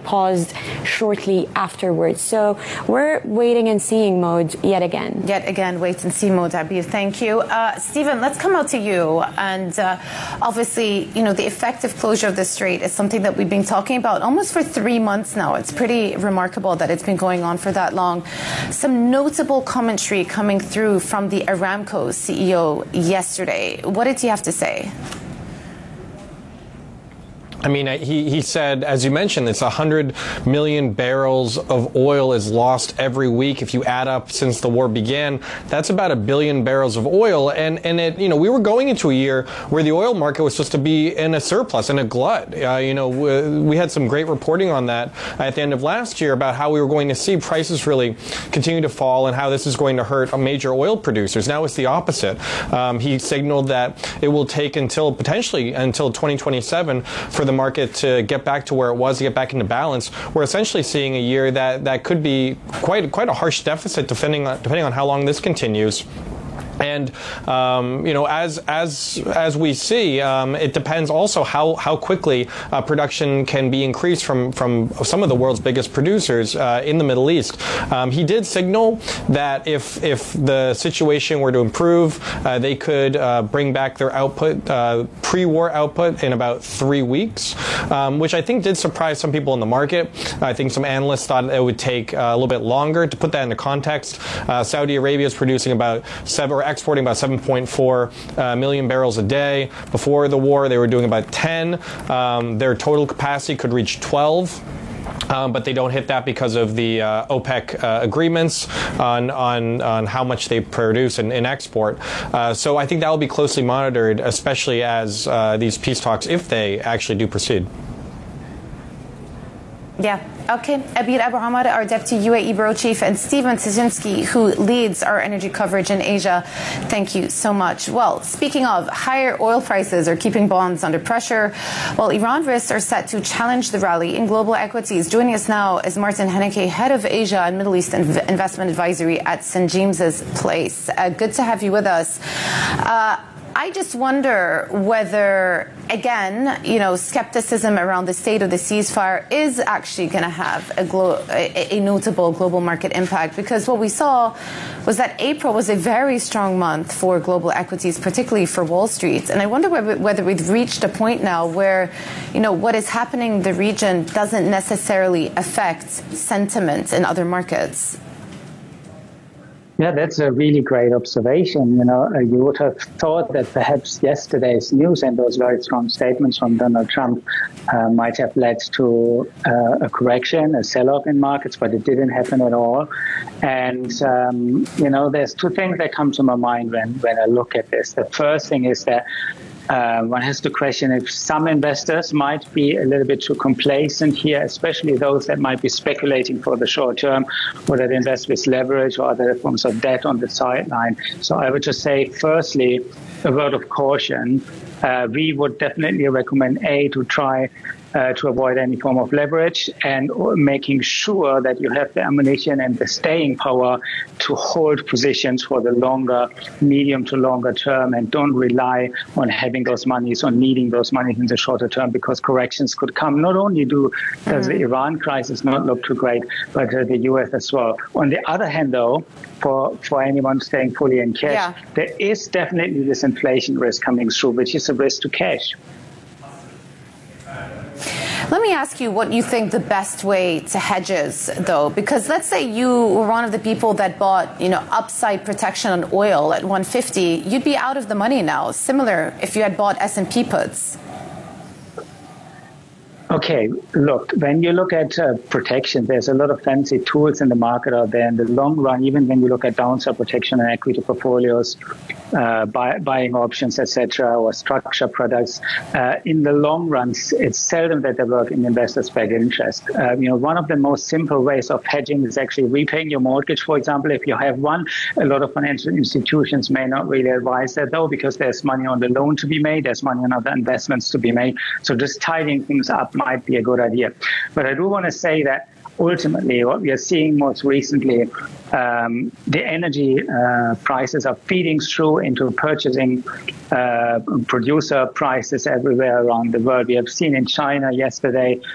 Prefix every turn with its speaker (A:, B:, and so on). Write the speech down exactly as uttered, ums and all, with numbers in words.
A: paused shortly afterwards. So we're waiting and seeing mode yet again.
B: Yet again, wait and see mode, Abir. Thank you. Uh, Stephen, let's come out to you. And uh, obviously, you know, the effective closure of the strait is something that we've been talking about almost for three months now. It's pretty remarkable that it's been going on for that long. Some notable commentary coming through from the Aramco C E O yesterday. What did he have to say?
C: I mean, he, he said, as you mentioned, it's one hundred million barrels of oil is lost every week. If you add up since the war began, that's about a billion barrels of oil. And, and it, you know, we were going into a year where the oil market was supposed to be in a surplus, in a glut. Uh, you know, we, we had some great reporting on that at the end of last year about how we were going to see prices really continue to fall and how this is going to hurt major oil producers. Now it's the opposite. Um, he signaled that it will take until potentially until twenty twenty-seven for the market to get back to where it was, to get back into balance. We're essentially seeing a year that, that could be quite quite a harsh deficit depending on, depending on how long this continues. And um, you know, as as as we see, um, it depends also how how quickly uh, production can be increased from from some of the world's biggest producers uh, in the Middle East. Um, he did signal that if if the situation were to improve, uh, they could uh, bring back their output, uh, pre-war output, in about three weeks, um, which I think did surprise some people in the market. I think some analysts thought it would take uh, a little bit longer. To put that into context, uh, Saudi Arabia is producing about seven. Or exporting about seven point four uh, million barrels a day. Before the war, they were doing about ten. Um, their total capacity could reach twelve. Um, but they don't hit that because of the uh, OPEC uh, agreements on, on on how much they produce and, and export. Uh, so I think that will be closely monitored, especially as uh, these peace talks, if they actually do proceed.
B: Yeah. Okay. Abir Abu Amar, our Deputy U A E Bureau Chief, and Stephen Tyczynski, who leads our energy coverage in Asia. Thank you so much. Well, speaking of, higher oil prices are keeping bonds under pressure, while Iran risks are set to challenge the rally in global equities. Joining us now is Martin Henneke, Head of Asia and Middle East Inv- Investment Advisory at Saint James's Place. Uh, good to have you with us. Uh, I just wonder whether, again, you know, skepticism around the state of the ceasefire is actually going to have a, glo- a, a notable global market impact, because what we saw was that April was a very strong month for global equities, particularly for Wall Street. And I wonder whether, whether we've reached a point now where, you know, what is happening in the region doesn't necessarily affect sentiment in other markets.
D: Yeah, that's a really great observation. You know, uh, you would have thought that perhaps yesterday's news and those very strong statements from Donald Trump uh, might have led to uh, a correction, a sell-off in markets, but it didn't happen at all. And, um, you know, there's two things that come to my mind when, when I look at this. The first thing is that Uh, one has to question if some investors might be a little bit too complacent here, especially those that might be speculating for the short term or that invest with leverage or other forms of debt on the sideline. So I would just say, firstly, a word of caution. Uh, we would definitely recommend, A, to try Uh, to avoid any form of leverage, and making sure that you have the ammunition and the staying power to hold positions for the longer, medium to longer term, and don't rely on having those monies or needing those monies in the shorter term, because corrections could come. Not only do does the Iran crisis not look too great, but uh, the U S as well. On the other hand, though, for, for anyone staying fully in cash, yeah. there is definitely this inflation risk coming through, which is a risk to cash.
B: Let me ask you what you think the best way to hedge is, though, because let's say you were one of the people that bought, you know, upside protection on oil at one fifty, you'd be out of the money now. Similar if you had bought S and P puts.
D: Okay, look, when you look at uh, protection, there's a lot of fancy tools in the market out there. In the long run, even when you look at downside protection and equity portfolios, uh, buy, buying options, et cetera, or structure products, uh, in the long run, it's seldom that they work in investors' best interest. Uh, you know, one of the most simple ways of hedging is actually repaying your mortgage, for example. If you have one, a lot of financial institutions may not really advise that, though, because there's money on the loan to be made, there's money on other investments to be made. So just tidying things up might be a good idea. But I do want to say that ultimately what we are seeing most recently, um, the energy uh, prices are feeding through into purchasing uh, producer prices everywhere around the world. We have seen in China yesterday